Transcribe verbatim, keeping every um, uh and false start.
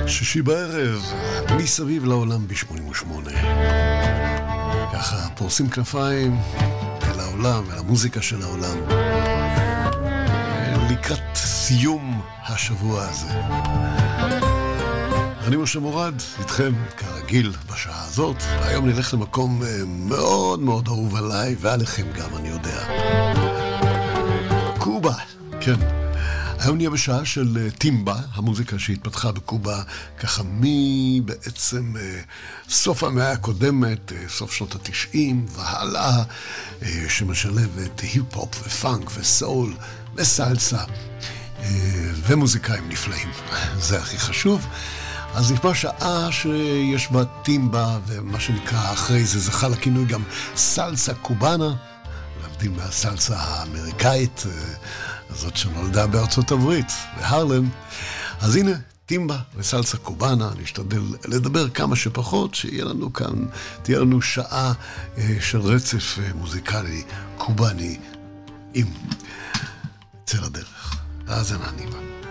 שישי בערב, מסביב לעולם ב-שמונים ושמונה. ככה פורסים כנפיים אל העולם, אל המוזיקה של העולם. לקראת סיום השבוע הזה. אני משה מורד, איתכם כרגיל בשעה הזאת. היום נלך למקום מאוד מאוד אהוב עליי, ועליכם גם, אני יודע. קובה, כן. היום נהיה בשעה של טימבה, המוזיקה שהתפתחה בקובה, ככה מבעצם סוף המאה הקודמת, סוף שנות התשעים, והלאה, שמשלבת היפ-הופ ופאנק וסול וסלסה, ומוזיקאים נפלאים. זה הכי חשוב. אז נשמע שעה שיש בה טימבה, ומה שנקרא אחרי זה זכה לכינוי גם סלסה קובאנה, להבדיל מהסלסה האמריקאית, הזאת שנולדה בארצות הברית, בהרלם. אז הנה, טימבה וסלסה קובאנה, נשתדל לדבר כמה שפחות, שיהיה לנו כאן, תהיה לנו שעה של רצף מוזיקלי קובאני עם צל הדרך. אז אני נענימה.